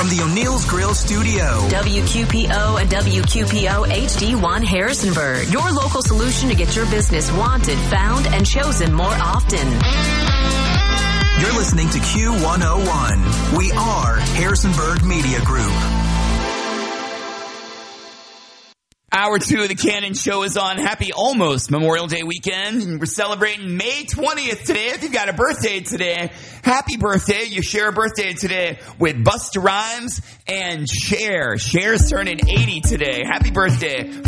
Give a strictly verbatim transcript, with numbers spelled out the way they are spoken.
from the O'Neill's Grill studio. W Q P O and W Q P O H D one Harrisonburg. Your local solution to get your business wanted, found, and chosen more often. You're listening to Q one oh one. We are Harrisonburg Media Group. Hour two of the Cannon Show is on. Happy almost Memorial Day weekend. And we're celebrating May twentieth today. If you've got a birthday today, happy birthday. You share a birthday today with Busta Rhymes and Cher. Cher's turning eighty today. Happy birthday.